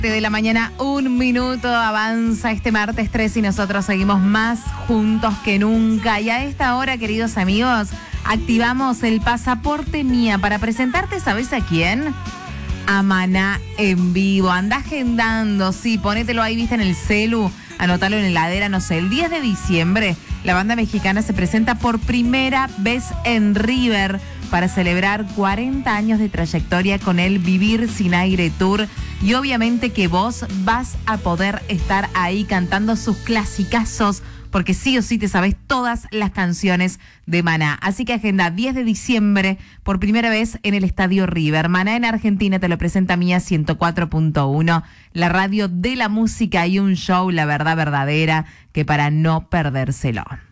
De la mañana, 1 minuto, avanza este martes 3 y nosotros seguimos más juntos que nunca. Y a esta hora, queridos amigos, activamos el Pasaporte Mía para presentarte, ¿sabes a quién? A Maná en vivo. Anda agendando, sí, ponételo ahí, viste, en el celu, anótalo en la heladera, no sé, el 10 de diciembre, la banda mexicana se presenta por primera vez en River para celebrar 40 años de trayectoria con el Vivir Sin Aire Tour. Y obviamente que vos vas a poder estar ahí cantando sus clasicazos, porque sí o sí te sabes todas las canciones de Maná. Así que agenda 10 de diciembre por primera vez en el Estadio River. Maná en Argentina te lo presenta Mía 104.1, la radio de la música y un show, la verdad verdadera, que para no perdérselo.